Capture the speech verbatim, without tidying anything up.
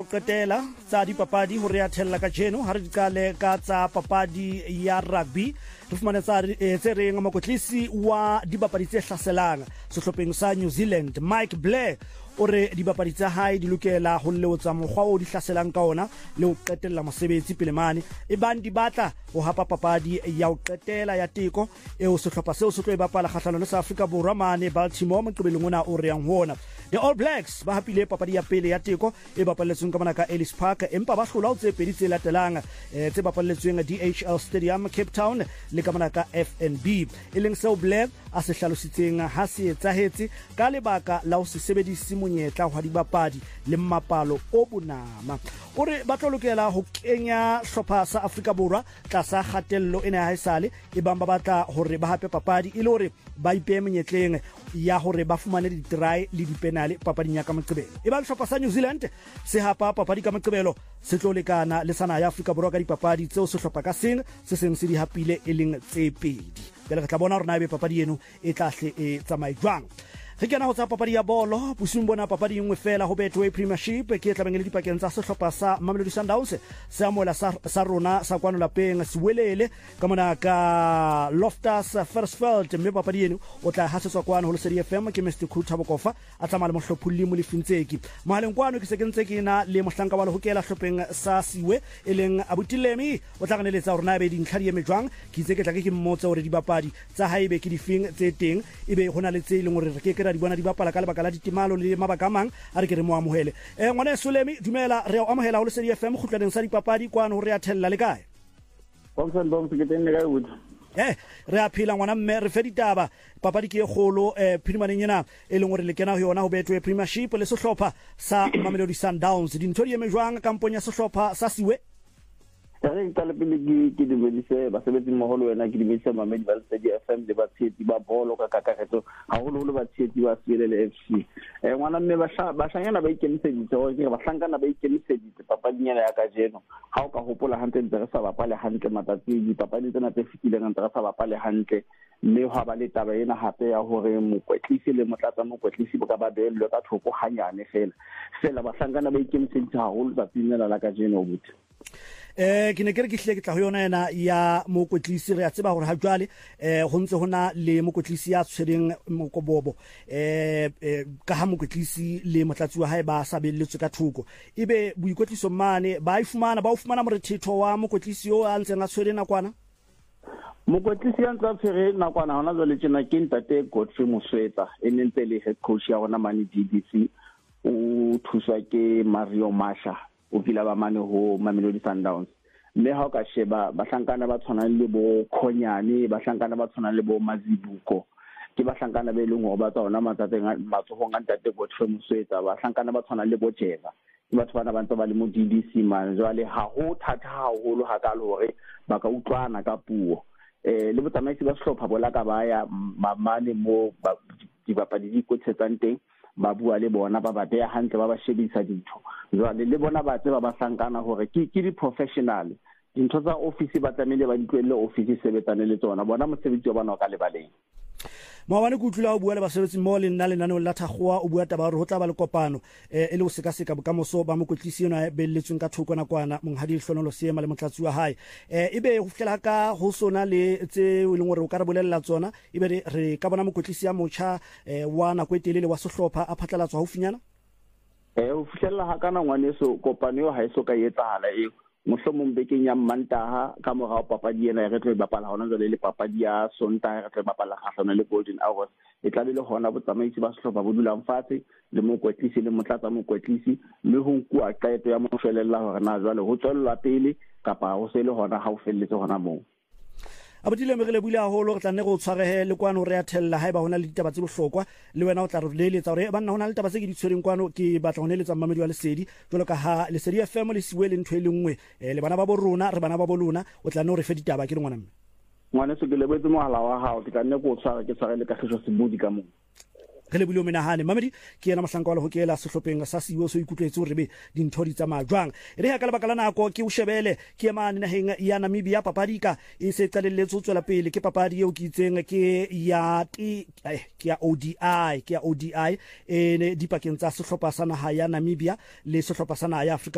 qetela tsa dipapadi ho re athella ka jeno ha re dikale ka tsa papadi ya rugby re fumane tsa tse reng mokotlisi wa dibapadi tse hlaselang sehlopheng sa New Zealand Mike Blair ore dibapadi tsa hae di lokela ho leotsa mokgwa o di hlaselang ka ona le ho qetella mosebetsi pele mane e bang di batla ho hapa papadi ya ho qetela ya teko eo sehlopha seo se tlo e bapala kgahlano le South Africa borwa mane Baltimore moqebeleng ona o re yang hona the All Blacks ba hapile papadi ya pele ya teko e bapalletsweng ka mona ka Ellis Park empa ba hlola ho tse pedi tse latelang tse bapalletsweng D H L Stadium Cape Town le ka mona ka F N B e leng seo Blair a se hlalositseng ha se etsahetse ka lebaka la ho se sebedisa monyetla wa dibapadi le mmapalo o bonama ore ba tlo lokela ho kenya hlopha sa Afrika Borwa tlasa kgatello ena ya haesale e bang ba batla hore ba hape papadi ile hore ba ipe monyetleng ya hore ba fumane di try le di penalty papading ya ka Moqebelo e ba hlopha sa New Zealand se hapa papadi ka Moqebelo se tlo lekana le sana ya Afrika Borwa ka dipapadi tseo se hlopha ka seng se seng se di hapile e leng tse pedi bele re tla bona hore na be papadi eno e tlahle e tsamae jwang re kena ho tsa papadi ya bolo bosung bona papadi engwe fela ho Betway Premiership ke tla bengele dipakeng tsa sehlopha sa Mamelodi Sundowns se amola sa, sa rona sa kwano lapeng siwelele ka mona ka Loftus Versfeld mme papadi eno o tla hasetswa kwano ho Lesedi F M ke Mister Khuta Bokofa a tsamaya le mohlophulli mo lefintseki mohaleng kwano ke se kentse ke na le mohlanka wa le hokela hlopheng sa siwe e leng Abutilemi o tla ganeletsa hore na be dintlha di emejwang ke itse ke tla ke ke mmotsa hore dibapadi tsa haebe ke difeng tse teng ebe hona le tse e leng hore re ke ke di bona di bapala ka lebaka la ditimalo le mabaka mang a re ke re mo amohele eh ngwana Solemi dumela re o amohela ho Lesedi F M khutlaneng sa dipapadi kwano re athella le kae Bonsen bong ke teng le kae botho eh re a phela ngwana mme re fe ditaba papadi ke e kgolo eh phirimaneng ena e leng hore le kena ho yona ho Betway Premiership le sehlopha sa Mamelodi Sundowns dintho di eme jwang kampong ya sehlopha sa Siwe re ka le pele ke dumedise ba sebetsi moholo wena ke dumedise mamedi ba Lesedi F M le ba tshetsi ba bolo ka kakaretso ha holo holo ba tshetsi ba Siwelele F C eh ngwana mme ba ba hlanyana ba ikemiseditse ho ke ba hlankana ba ikemiseditse papading ya ka jeno ha o ka hopola hantle ntse re sa bapale hantle matsatsi di papadi tsena tse fitileng ntse re sa bapale hantle le ha ba le taba ena hape ya hore mokwetlisi le motlatsa mokwetlisi ba ba belwe ka thoko hanyane fela fela ba hlankana ba ikemiseditse ha holo tsatsing la ka jeno botho eh ke ne ke re ke hle ke tla ho yona ena ya mokwetlisi re a tseba hore ha jwale eh ho ntse hona le mokwetlisi ya tshwereng mokobobo eh ka ha mokwetlisi le motlatsi wa hae ba sabelletswe ka thoko ebe boikwetliso mane ba ifumana ba o fumana morethetho wa mokwetlisi o a ntseng a tshwere nakwana mokwetlisi ya ntse a tshwere nakwana hona jwale tjena ke ntate Godfrey Moswetsa e nentse le head coach ya rona mane D B C o thuswa ke Mario Masha o kila ba mane ho Mamelodi Sundowns le ha o ka sheba ba hlankana ba tshwana le bo Khonyane ba hlankana ba tshwana le bo Mazibuko ke ba hlankana be leng ho ba tsona matsatseng matsohong a ntate Godfrey Moswetsa ba hlankana ba tshwana le bo Jeva ke batho bana ba ntse ba le mo D D C man jwale ha ho thata haholo ha ka le hore ba ka utlwana ka puo eh le botsamaisi ba sehlopha bola ka ba ya mamane mo dibapadi di kotsetsang teng ba bua le bona ba ba beya hantle ba ba shebisa dintho jwale le bona ba tseba ba hlankana hore ke ke di professional dintho tsa office ba tlamehile ba ditlwelle office sebetsane le tsona bona mosebetsi wa bana ka lebaleng Maobane go tlula o bua le basebetsi mo le nna le nane la thagwa o bua taba hore ho tla ba le kopano eh ele o seka seka bokamoso ba mokwetlisi ena e belletsweng ka thoko na kwana monghadi Hlonolo Seema le motlatsi wa hae eh ebe ho fihlela ka ho sona le tse o leng hore o ka re bolella tsona ebe re ka bona mokwetlisi ya mocha eh wa na kwetelele wa sehlopha a phatlalatswa ho finyana eh ho fihlela ha kana ngwaneso kopano yo ha e so ka etsahala e mohlomong bekeng ya Mantaha ka morao papadi ena re tlo bapala hona jwale le papadi ya Sontaha re tlo bapala kgahlano le Golden Arrows e tla le hona botsamaisi ba sehlopha bo dulang fatshe le mokwetlisi le motlatsa mokwetlisi le ho nkua qaeto ya mofelella hore na jwale ho tswellwa pele kapa ho se le hona ha o felletse hona moo Abotile me re bula haholo re tla nne go tshwarehe le kwano re athella haeba hona le ditaba tse bohlokwa le wena o tla re leletsa hore banna hona le ditaba tse ke di tshwereng kwano ke batla ho neletsa Mamedi wa Lesedi jwalo ka ha Lesedi F M le siwe le ntwe le nngwe le bana ba bo rona re bana ba bo lona o tla nne o re fe ditaba ke re ngwana mme ngwana se ke lebetse mohala wa hao ke tla nne go tshwara ke tshware le ka hloso sebudi ka mo re le bule o menahane Mamedi ke yena mahlanka wa le hokela sehlopheng sa siwe so ikutlwetse hore be dintho di tsamaya jwang re ha ka lebaka la nako ke o shebele ke emane naheng ya Namibia papadika e se tlalelletse ho tswela pele ke papadi eo ke itseng ke ya ke ya O D I ke ya O D I e ne dipakeng tsa sehlopha sa naha ya Namibia le sehlopha sa naha ya Afrika